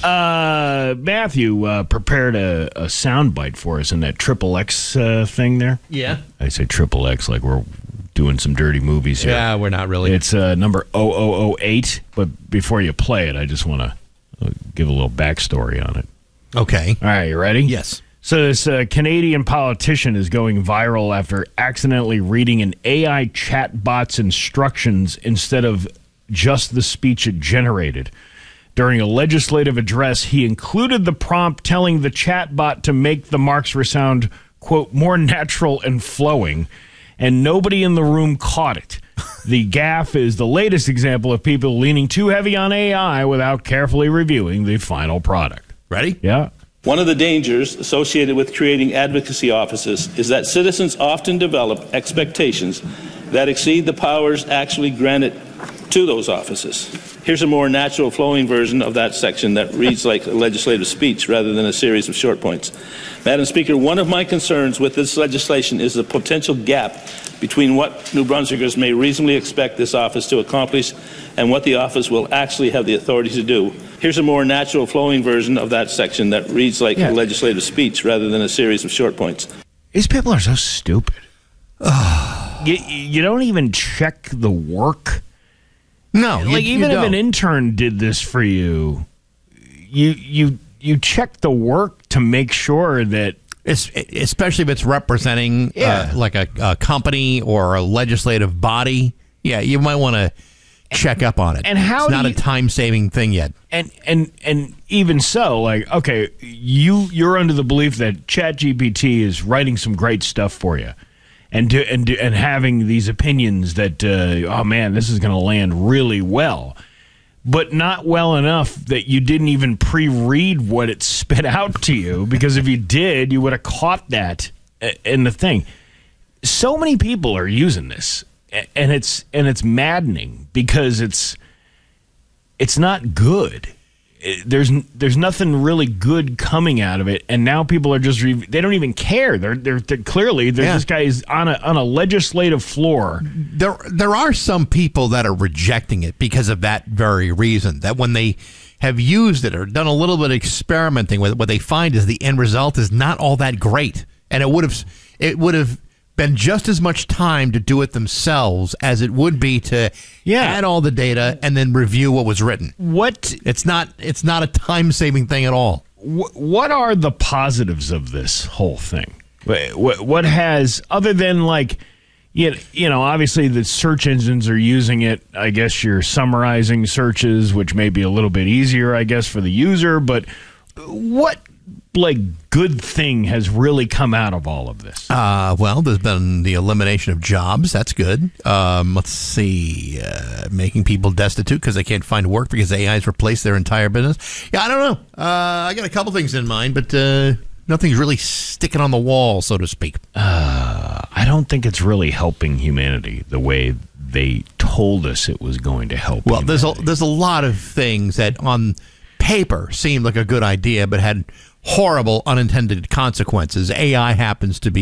Matthew prepared a soundbite for us in that Triple X thing there. Yeah. I say Triple X like we're doing some dirty movies here. Yeah, we're not really. It's number 0008, but before you play it, I just want to give a little backstory on it. Okay. All right, you ready? Yes. So this Canadian politician is going viral after accidentally reading an AI chatbot's instructions instead of just the speech it generated. During a legislative address, he included the prompt telling the chatbot to make the Marxer sound, quote, more natural and flowing, and nobody in the room caught it. The gaffe is the latest example of people leaning too heavy on AI without carefully reviewing the final product. Ready? Yeah. One of the dangers associated with creating advocacy offices is that citizens often develop expectations that exceed the powers actually granted to those offices. Here's a more natural flowing version of that section that reads like a legislative speech rather than a series of short points. Madam Speaker, one of my concerns with this legislation is the potential gap between what New Brunswickers may reasonably expect this office to accomplish and what the office will actually have the authority to do. Here's a more natural flowing version of that section that reads like a legislative speech rather than a series of short points. These people are so stupid. You don't even check the work. No, like even if an intern did this for you, you check the work to make sure that, especially if it's representing like a company or a legislative body. Yeah, you might want to check up on it. And how it's not a time-saving thing yet. And even so, like, okay, you're under the belief that ChatGPT is writing some great stuff for you. And having these opinions that, oh, man, this is going to land really well. But not well enough that you didn't even pre-read what it spit out to you. Because if you did, you would have caught that in the thing. So many people are using this. And it's maddening because it's not good. There's nothing really good coming out of it, and now people are just they don't even care. They're clearly this guy is on a legislative floor. There are some people that are rejecting it because of that very reason. That when they have used it or done a little bit of experimenting with it, what they find is the end result is not all that great, and it would have been just as much time to do it themselves as it would be to add all the data and then review what was written. It's not a time-saving thing at all. What are the positives of this whole thing? What has, other than like, you know, obviously the search engines are using it. I guess you're summarizing searches, which may be a little bit easier, I guess, for the user. But what good thing has really come out of all of this? Well, there's been the elimination of jobs. That's good. Let's see. Making people destitute because they can't find work because AI has replaced their entire business. Yeah, I don't know. I got a couple things in mind, but nothing's really sticking on the wall, so to speak. I don't think it's really helping humanity the way they told us it was going to help. Well, humanity. there's a lot of things that on paper seemed like a good idea, but had horrible unintended consequences. AI happens to be